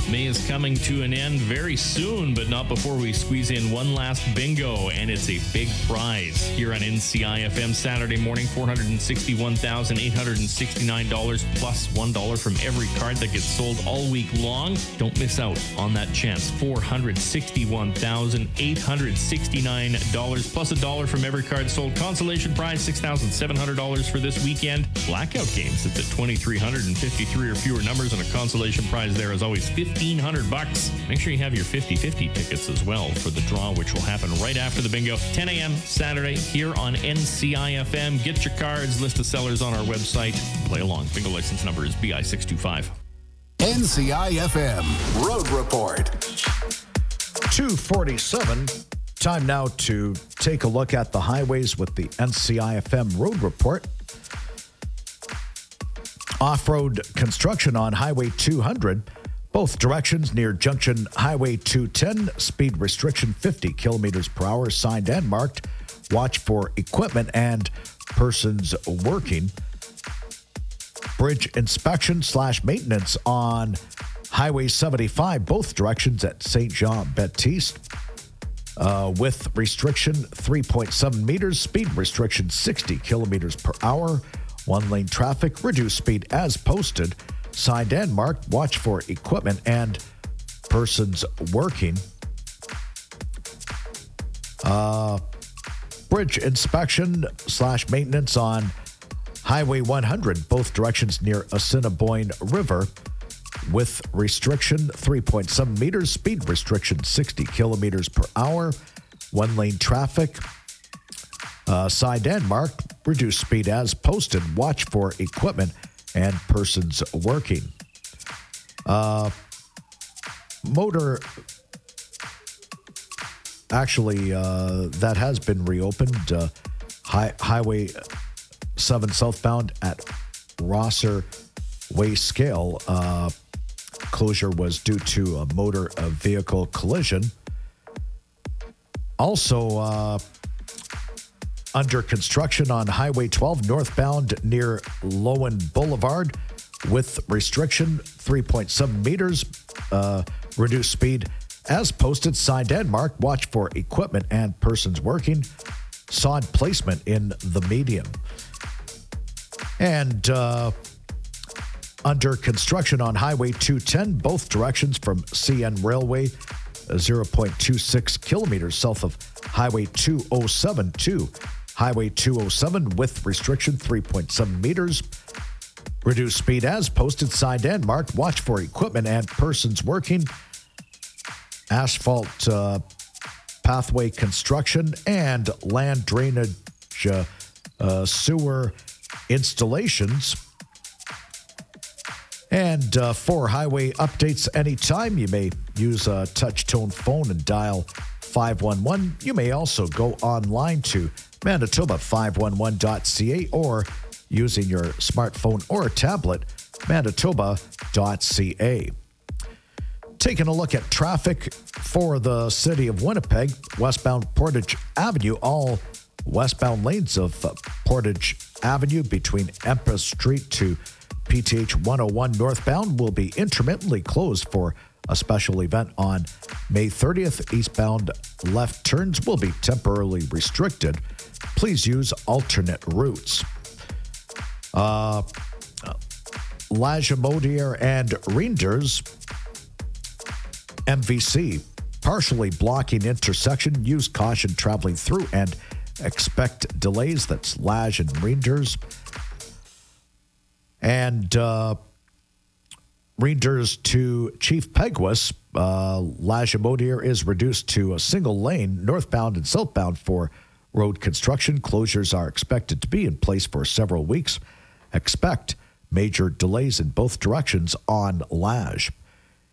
May is coming to an end very soon, but not before we squeeze in one last bingo, and it's a big prize here on NCIFM Saturday morning. $461,869 plus $1 from every card that gets sold all week long. Don't miss out on that chance. $461,869 plus $1 from every card sold. Consolation prize $6,700 for this weekend. Blackout games at the 2,353 or fewer numbers, and a consolation prize there is always $1,500. Make sure you have your 50-50 tickets as well for the draw, which will happen right after the bingo. 10 a.m. Saturday here on NCIFM. Get your cards, list of sellers on our website. Play along. Bingo license number is BI625. NCIFM Road Report. 2:47. Time now to take a look at the highways with the NCIFM Road Report. Off-road construction on Highway 200. Both directions near Junction Highway 210, speed restriction 50 kilometers per hour, signed and marked. Watch for equipment and persons working. Bridge inspection / maintenance on Highway 75, both directions at St. Jean-Baptiste. With restriction 3.7 meters, speed restriction 60 kilometers per hour. One-lane traffic, reduced speed as posted. Signed and marked. Watch for equipment and persons working. Bridge inspection / maintenance on Highway 100, both directions near Assiniboine River, with restriction 3.7 meters, speed restriction 60 kilometers per hour. One-lane traffic. Signed and marked. Reduced speed as posted. Watch for equipment and persons working. That has been reopened. Highway 7 southbound at Rosser Way Scale. Closure was due to a motor vehicle collision. Also, under construction on Highway 12 northbound near Lowen Boulevard, with restriction 3.7 meters, reduced speed as posted, signed and marked. Watch for equipment and persons working. Sod placement in the median. And under construction on Highway 210, both directions from CN Railway, 0.26 kilometers south of Highway 207 to Highway 207, with restriction 3.7 meters. Reduced speed as posted, signed and marked. Watch for equipment and persons working. Asphalt pathway construction and land drainage sewer installations. And for highway updates anytime, you may use a touch-tone phone and dial 511. You may also go online to Manitoba511.ca or using your smartphone or tablet, Manitoba.ca. Taking a look at traffic for the city of Winnipeg, westbound Portage Avenue, all westbound lanes of Portage Avenue between Empress Street to PTH 101 northbound will be intermittently closed for a special event on May 30th. Eastbound left turns will be temporarily restricted. Please use alternate routes. Lagimodiere and Reinders, MVC, partially blocking intersection. Use caution traveling through and expect delays. That's Lage and Reinders. And Reinders to Chief Peguis, Lagimodiere is reduced to a single lane, northbound and southbound for road construction. Closures are expected to be in place for several weeks. Expect major delays in both directions on Lage.